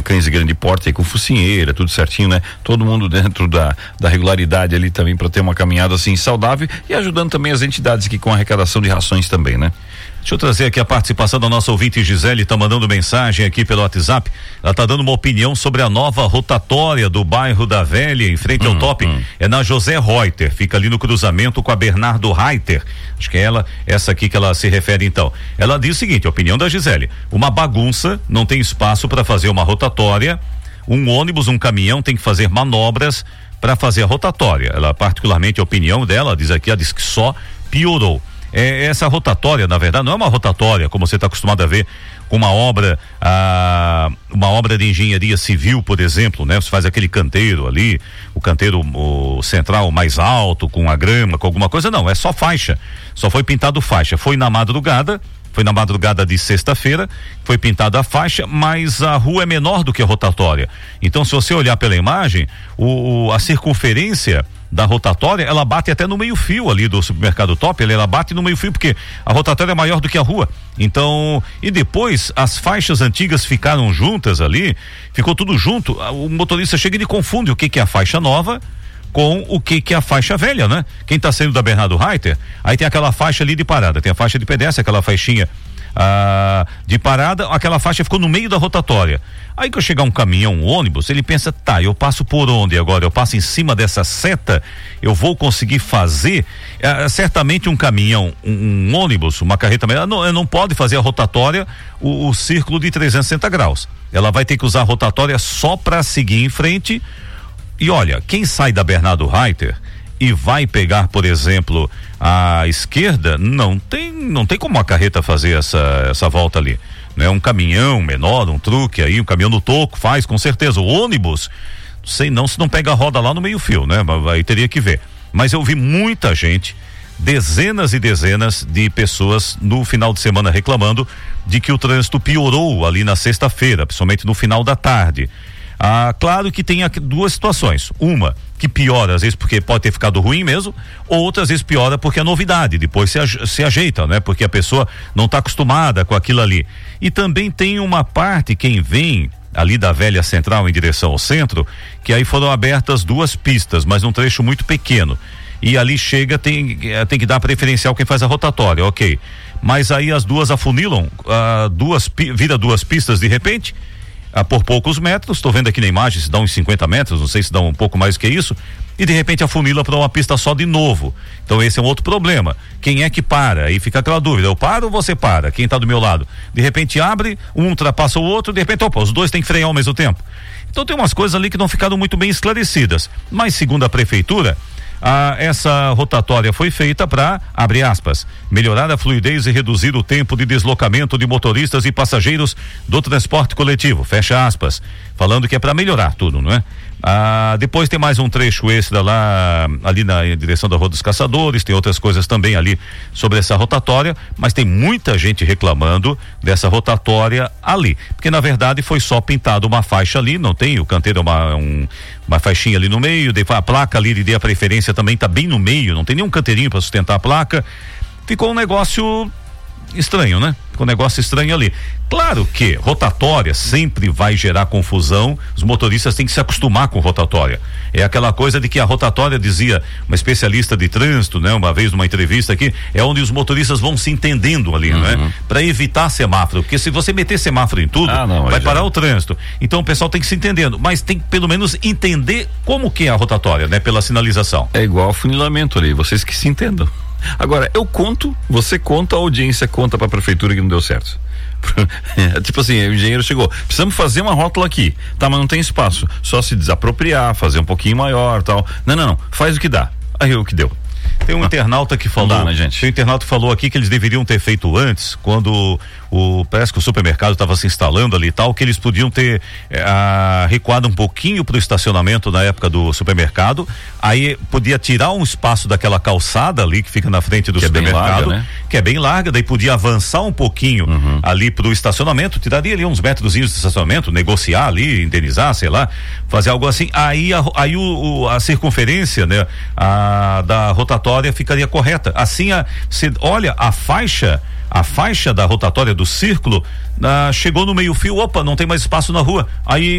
cães de grande porte aí com focinheira, tudo certinho, né? Todo mundo dentro da regularidade ali também para ter uma caminhada assim saudável e ajudando também as entidades aqui com a arrecadação de rações também, né? Deixa eu trazer aqui a participação da nossa ouvinte Gisele, tá mandando mensagem aqui pelo WhatsApp. Ela tá dando uma opinião sobre a nova rotatória do bairro da Velha, em frente ao Top. É na José Reuter, fica ali no cruzamento com a Bernardo Reiter. Acho que é essa aqui que ela se refere então. Ela diz o seguinte, a opinião da Gisele: uma bagunça, não tem espaço para fazer uma rotatória, um ônibus, um caminhão tem que fazer manobras para fazer a rotatória. Ela, particularmente, a opinião dela, diz aqui, ela diz que só piorou. Essa rotatória, na verdade, não é uma rotatória como você está acostumado a ver com uma obra de engenharia civil, por exemplo, né? Você faz aquele canteiro ali, o canteiro central mais alto, com a grama, com alguma coisa, não, é só faixa, só foi pintado faixa, foi na madrugada de sexta-feira, foi pintada a faixa, mas a rua é menor do que a rotatória. Então, se você olhar pela imagem, a circunferência da rotatória, ela bate até no meio-fio ali do supermercado Top, ela bate no meio-fio porque a rotatória é maior do que a rua. Então, e depois as faixas antigas ficaram juntas ali, ficou tudo junto. O motorista chega e ele confunde o que é a faixa nova com o que é a faixa velha, né? Quem tá saindo da Bernardo Reiter, aí tem aquela faixa ali de parada, tem a faixa de pedestre, aquela faixinha de parada, aquela faixa ficou no meio da rotatória. Aí que eu chegar um caminhão, um ônibus, ele pensa, tá, eu passo por onde agora? Eu passo em cima dessa seta, eu vou conseguir fazer? Certamente um caminhão, um ônibus, uma carreta, não pode fazer a rotatória, o círculo de 360 graus. Ela vai ter que usar a rotatória só para seguir em frente. E olha, quem sai da Bernardo Reiter e vai pegar, por exemplo, a esquerda, não tem como a carreta fazer essa volta ali, né? Um caminhão menor, um truque aí, um caminhão no toco faz, com certeza. O ônibus, sei não, se não pega a roda lá no meio fio, né? Aí teria que ver. Mas eu vi muita gente, dezenas e dezenas de pessoas no final de semana reclamando de que o trânsito piorou ali na sexta-feira, principalmente no final da tarde. Claro que tem duas situações. Uma, que piora às vezes porque pode ter ficado ruim mesmo, outra às vezes piora porque é novidade, depois se ajeita, né? Porque a pessoa não está acostumada com aquilo ali. E também tem uma parte, quem vem ali da Velha Central em direção ao centro, que aí foram abertas duas pistas, mas num trecho muito pequeno. E ali chega, tem que dar preferencial quem faz a rotatória, ok. Mas aí as duas afunilam, vira duas pistas de repente, por poucos metros, estou vendo aqui na imagem, se dá uns 50 metros, não sei se dá um pouco mais que isso, e de repente afunila para uma pista só de novo. Então esse é um outro problema. Quem é que para? Aí fica aquela dúvida, eu paro ou você para? Quem está do meu lado? De repente abre, um ultrapassa o outro, de repente, os dois têm que frear ao mesmo tempo. Então tem umas coisas ali que não ficaram muito bem esclarecidas, mas segundo a prefeitura, essa rotatória foi feita para, abre aspas, melhorar a fluidez e reduzir o tempo de deslocamento de motoristas e passageiros do transporte coletivo, fecha aspas, falando que é para melhorar tudo, não é? Depois tem mais um trecho extra ali na direção da Rua dos Caçadores, tem outras coisas também ali sobre essa rotatória, mas tem muita gente reclamando dessa rotatória ali, porque na verdade foi só pintado uma faixa ali, não tem o canteiro, uma faixinha ali no meio, a placa ali de a preferência também tá bem no meio, não tem nenhum canteirinho para sustentar a placa, ficou um negócio estranho, né? Ficou um negócio estranho ali. Claro que rotatória sempre vai gerar confusão, os motoristas têm que se acostumar com rotatória. É aquela coisa de que a rotatória, dizia uma especialista de trânsito, né? Uma vez numa entrevista aqui, é onde os motoristas vão se entendendo ali, né? Para evitar semáforo, porque se você meter semáforo em tudo, vai parar o trânsito. Então o pessoal tem que se entendendo, mas tem que pelo menos entender como que é a rotatória, né? Pela sinalização. É igual funilamento ali, vocês que se entendam. Agora, eu conto, você conta, a audiência conta pra prefeitura que não deu certo. Tipo assim, o engenheiro chegou, precisamos fazer uma rótula aqui, tá, mas não tem espaço, só se desapropriar, fazer um pouquinho maior, tal. Não, faz o que dá. Aí o que deu. Tem um internauta que falou, né, gente? Tem um internauta que falou aqui que eles deveriam ter feito antes, quando parece que o supermercado estava se instalando ali e tal, que eles podiam ter recuado um pouquinho para o estacionamento na época do supermercado, aí podia tirar um espaço daquela calçada ali que fica na frente do supermercado, é bem larga, né? Que é bem larga, daí podia avançar um pouquinho ali pro estacionamento, tiraria ali uns metrozinhos de estacionamento, negociar ali, indenizar, sei lá, fazer algo assim, aí a circunferência, né, da rotatória ficaria correta. Assim, olha, a faixa da rotatória do círculo chegou no meio-fio, opa, não tem mais espaço na rua. Aí